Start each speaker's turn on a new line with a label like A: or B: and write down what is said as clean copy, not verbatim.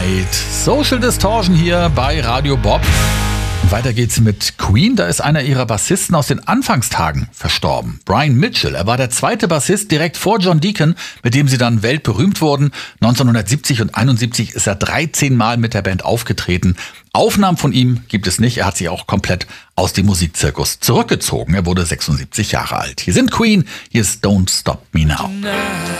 A: Night. Social Distortion hier bei Radio Bob. Weiter geht's mit Queen. Da ist einer ihrer Bassisten aus den Anfangstagen verstorben. Brian Mitchell. Er war der zweite Bassist direkt vor John Deacon, mit dem sie dann weltberühmt wurden. 1970 und 71 ist er 13 Mal mit der Band aufgetreten. Aufnahmen von ihm gibt es nicht. Er hat sich auch komplett aus dem Musikzirkus zurückgezogen. Er wurde 76 Jahre alt. Hier sind Queen. Hier ist Don't Stop Me Now.